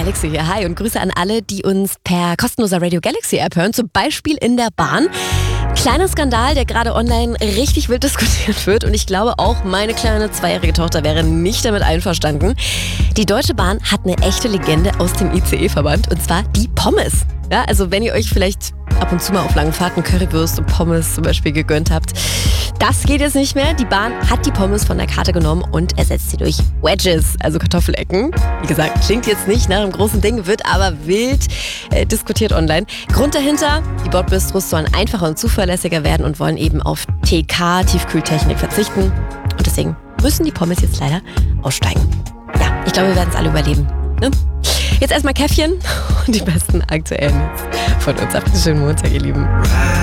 Galaxy hier. Hi und Grüße an alle, die uns per kostenloser Radio Galaxy App hören, zum Beispiel in der Bahn. Kleiner Skandal, der gerade online richtig wild diskutiert wird und ich glaube auch meine kleine 2-jährige Tochter wäre nicht damit einverstanden. Die Deutsche Bahn hat eine echte Legende aus dem ICE-Verband und zwar die Pommes. Ja, also wenn ihr euch vielleicht ab und zu mal auf langen Fahrten Currywurst und Pommes zum Beispiel gegönnt habt, das geht jetzt nicht mehr. Die Bahn hat die Pommes von der Karte genommen und ersetzt sie durch Wedges, also Kartoffelecken. Wie gesagt, klingt jetzt nicht nach einem großen Ding, wird aber wild diskutiert online. Grund dahinter, die Bordbistros sollen einfacher und zuverlässiger werden und wollen eben auf TK, Tiefkühltechnik, verzichten. Und deswegen müssen die Pommes jetzt leider aussteigen. Ja, ich glaube, wir werden es alle überleben. Ne? Jetzt erstmal Käffchen und die besten aktuellen Hits von uns. Habt einen schönen Montag, ihr Lieben.